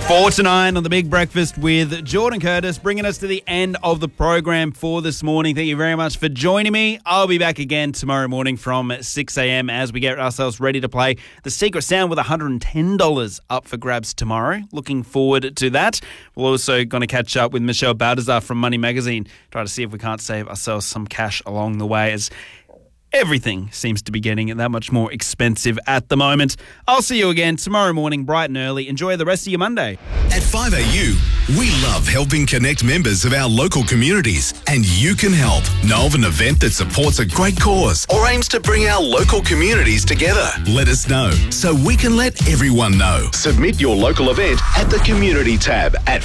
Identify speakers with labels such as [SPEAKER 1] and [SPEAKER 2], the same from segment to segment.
[SPEAKER 1] 4 to 9 on the Big Breakfast with Jordan Curtis, bringing us to the end of the program for this morning. Thank you very much for joining me. I'll be back again tomorrow morning from 6 a.m. as we get ourselves ready to play The Secret Sound with $110 up for grabs tomorrow. Looking forward to that. We're also going to catch up with Michelle Baldassar from Money Magazine, try to see if we can't save ourselves some cash along the way, as everything seems to be getting that much more expensive at the moment. I'll see you again tomorrow morning, bright and early. Enjoy the rest of your Monday.
[SPEAKER 2] At 5AU, we love helping connect members of our local communities, and you can help. Know of an event that supports a great cause or aims to bring our local communities together? Let us know so we can let everyone know. Submit your local event at the Community tab at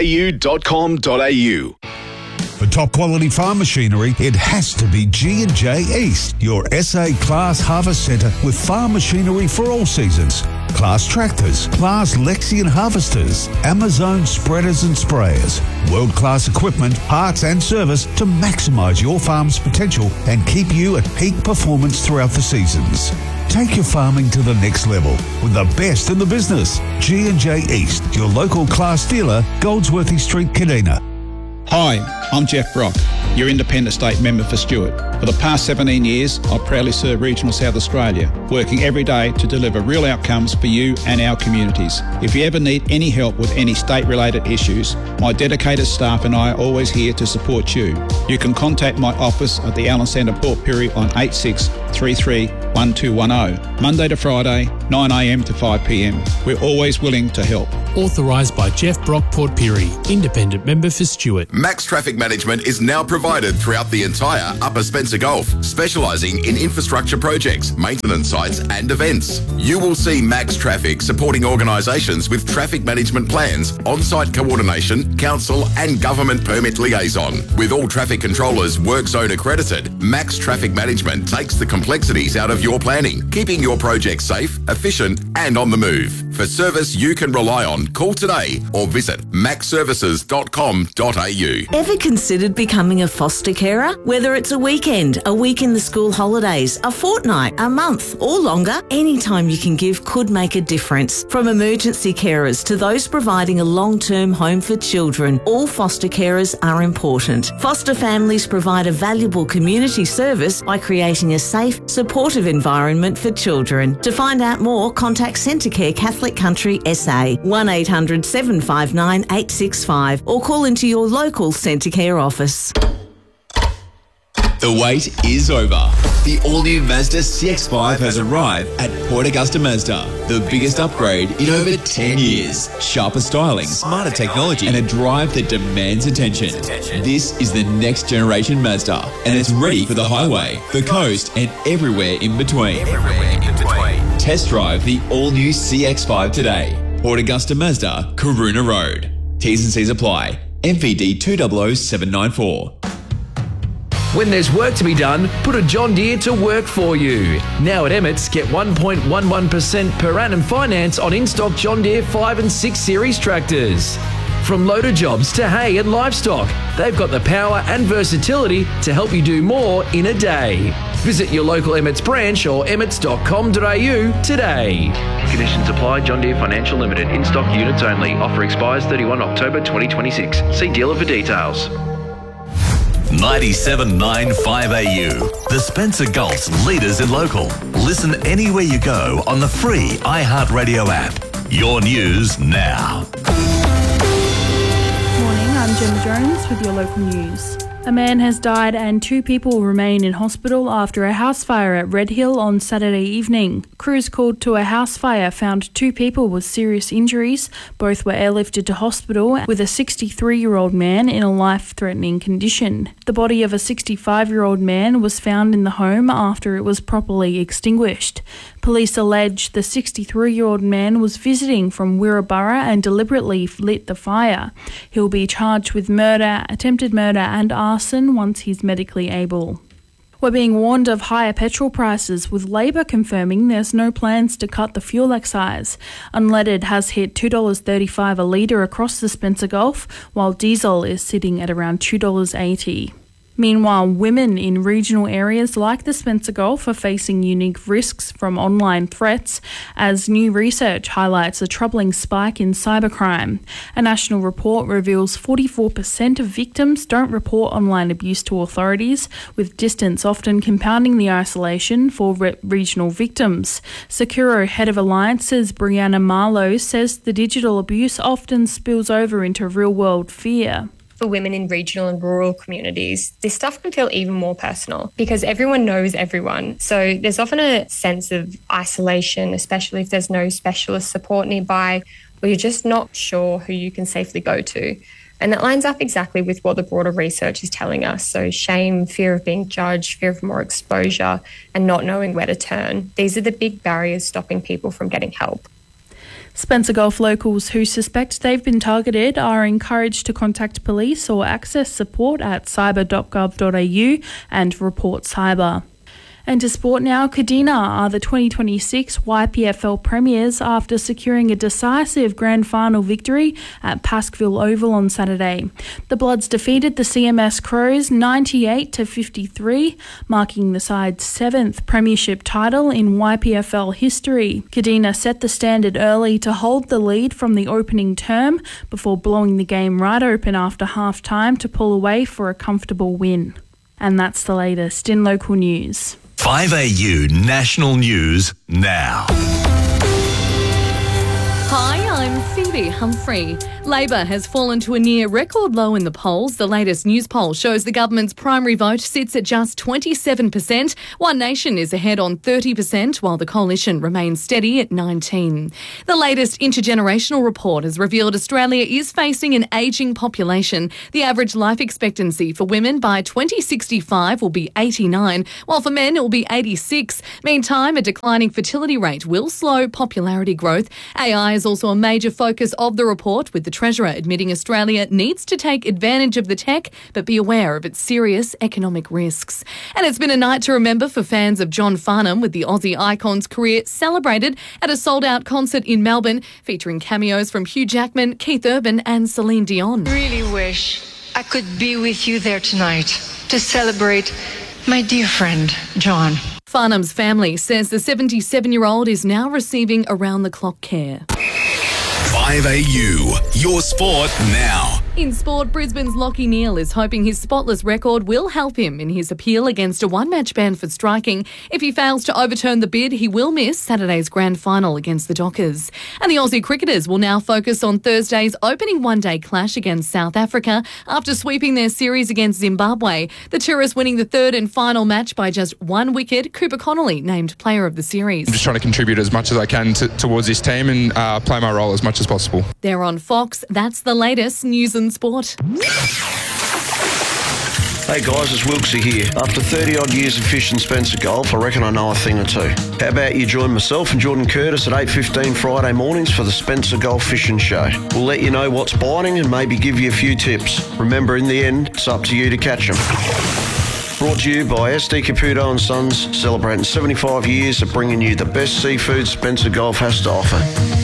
[SPEAKER 2] 5au.com.au.
[SPEAKER 3] For top quality farm machinery, it has to be G&J East, your SA Class Harvest Centre with farm machinery for all seasons. Class tractors, Class Lexion harvesters, Amazon spreaders and sprayers. World-class equipment, parts and service to maximise your farm's potential and keep you at peak performance throughout the seasons. Take your farming to the next level with the best in the business. G&J East, your local Class dealer, Goldsworthy Street, Kadina.
[SPEAKER 4] Hi, I'm Jeff Brock, your independent state member for Stewart. For the past 17 years, I proudly serve regional South Australia, working every day to deliver real outcomes for you and our communities. If you ever need any help with any state-related issues, my dedicated staff and I are always here to support you. You can contact my office at the Allen Centre Port Pirie on 8633 1210, Monday to Friday, 9am to 5pm. We're always willing to help.
[SPEAKER 5] Authorised by Jeff Brock, Port Pirie, independent member for Stewart.
[SPEAKER 2] Max Traffic Management is now provided throughout the entire Upper Spencer Gulf, specialising in infrastructure projects, maintenance sites and events. You will see Max Traffic supporting organisations with traffic management plans, on-site coordination, council and government permit liaison. With all traffic controllers work zone accredited, Max Traffic Management takes the complexities out of your planning, keeping your project safe, efficient and on the move. For service you can rely on, call today or visit maxservices.com.au.
[SPEAKER 6] Ever considered becoming a foster carer? Whether it's a weekend, a week in the school holidays, a fortnight, a month or longer, any time you can give could make a difference. From emergency carers to those providing a long-term home for children, all foster carers are important. Foster families provide a valuable community service by creating a safe, supportive environment for children. To find out more, contact Centrecare Catholic Country SA, 1800 759 865 or call into your local Centrecare office.
[SPEAKER 7] The wait is over. The all-new Mazda CX-5 has arrived at Port Augusta Mazda. The biggest upgrade in over 10 years. Sharper styling, smarter technology, and a drive that demands attention. This is the next generation Mazda, and it's ready for the highway, the coast, and everywhere in between. Test drive the all-new CX-5 today. Port Augusta Mazda, Karuna Road. T's and C's apply. MVD 200794.
[SPEAKER 8] When there's work to be done, put a John Deere to work for you. Now at Emmett's, get 1.11% per annum finance on in-stock John Deere 5 and 6 Series tractors. From loader jobs to hay and livestock, they've got the power and versatility to help you do more in a day. Visit your local Emmett's branch or emmets.com.au today. Conditions apply. John Deere Financial Limited. In-stock units only. Offer expires 31 October 2026. See dealer for details.
[SPEAKER 9] 97.9 5AU, the Spencer Gulf's leaders in local. Listen anywhere you go on the free iHeartRadio app. Your news now.
[SPEAKER 10] Morning, I'm Gemma Jones with your local news. A man has died and 2 people remain in hospital after a house fire at Red Hill on Saturday evening. Crews called to a house fire found 2 people with serious injuries. Both were airlifted to hospital with a 63-year-old man in a life-threatening condition. The body of a 65-year-old man was found in the home after it was properly extinguished. Police allege the 63-year-old man was visiting from Wirraburra and deliberately lit the fire. He'll be charged with murder, attempted murder and arson once he's medically able. We're being warned of higher petrol prices, with Labor confirming there's no plans to cut the fuel excise. Unleaded has hit $2.35 a litre across the Spencer Gulf, while diesel is sitting at around $2.80. Meanwhile, women in regional areas like the Spencer Gulf are facing unique risks from online threats, as new research highlights a troubling spike in cybercrime. A national report reveals 44% of victims don't report online abuse to authorities, with distance often compounding the isolation for regional victims. Securo Head of Alliances Brianna Marlowe says the digital abuse often spills over into real-world fear.
[SPEAKER 11] For women in regional and rural communities, this stuff can feel even more personal because everyone knows everyone. So there's often a sense of isolation, especially if there's no specialist support nearby or you're just not sure who you can safely go to. And that lines up exactly with what the broader research is telling us. So shame, fear of being judged, fear of more exposure, and not knowing where to turn. These are the big barriers stopping people from getting help.
[SPEAKER 10] Spencer Gulf locals who suspect they've been targeted are encouraged to contact police or access support at cyber.gov.au and report cyber. And to sport now, Kadina are the 2026 YPFL premiers after securing a decisive grand final victory at Pasqueville Oval on Saturday. The Bloods defeated the CMS Crows 98-53, marking the side's 7th premiership title in YPFL history. Kadina set the standard early to hold the lead from the opening term before blowing the game right open after half-time to pull away for a comfortable win. And that's the latest in local news.
[SPEAKER 9] 5AU National News now.
[SPEAKER 12] Hi, I'm Phoebe Humphrey. Labor has fallen to a near record low in the polls. The latest news poll shows the government's primary vote sits at just 27%. One Nation is ahead on 30%, while the coalition remains steady at 19%. The latest intergenerational report has revealed Australia is facing an ageing population. The average life expectancy for women by 2065 will be 89, while for men it will be 86. Meantime, a declining fertility rate will slow popularity growth. AI is also a major focus of the report, with the Treasurer admitting Australia needs to take advantage of the tech but be aware of its serious economic risks. And it's been a night to remember for fans of John Farnham, with the Aussie icon's career celebrated at a sold-out concert in Melbourne featuring cameos from Hugh Jackman, Keith Urban and Celine Dion.
[SPEAKER 13] I really wish I could be with you there tonight to celebrate my dear friend, John.
[SPEAKER 12] Farnham's family says the 77-year-old is now receiving around-the-clock care.
[SPEAKER 2] 5AU, your sport now.
[SPEAKER 12] In sport, Brisbane's Lachie Neale is hoping his spotless record will help him in his appeal against a one-match ban for striking. If he fails to overturn the bid, he will miss Saturday's grand final against the Dockers. And the Aussie cricketers will now focus on Thursday's opening one-day clash against South Africa after sweeping their series against Zimbabwe. The tourists winning the third and final match by just one wicket. Cooper Connolly named player of the series.
[SPEAKER 14] I'm just trying to contribute as much as I can towards this team and play my role as much as possible.
[SPEAKER 12] They're on Fox. That's the latest news and sport.
[SPEAKER 15] Hey guys, it's Wilksy here. After 30 odd years of fishing Spencer Gulf, I reckon I know a thing or two. How about you join myself and Jordan Curtis at 8:15 Friday mornings for the Spencer Gulf Fishing Show. We'll let you know what's biting and maybe give you a few tips. Remember, in the end, it's up to you to catch them. Brought to you by SD Caputo and Sons, celebrating 75 years of bringing you the best seafood Spencer Gulf has to offer.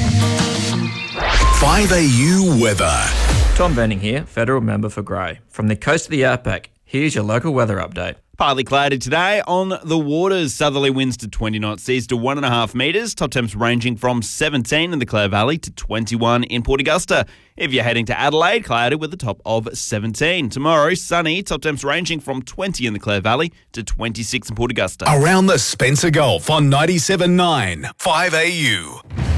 [SPEAKER 2] 5AU weather.
[SPEAKER 16] Tom Benning here, Federal Member for Grey. From the coast of the outback, here's your local weather update.
[SPEAKER 1] Partly cloudy today on the waters. Southerly winds to 20 knots, seas to 1.5 metres. Top temps ranging from 17 in the Clare Valley to 21 in Port Augusta. If you're heading to Adelaide, cloudy with a top of 17. Tomorrow, sunny. Top temps ranging from 20 in the Clare Valley to 26 in Port Augusta.
[SPEAKER 2] Around the Spencer Gulf on 97.9 5AU.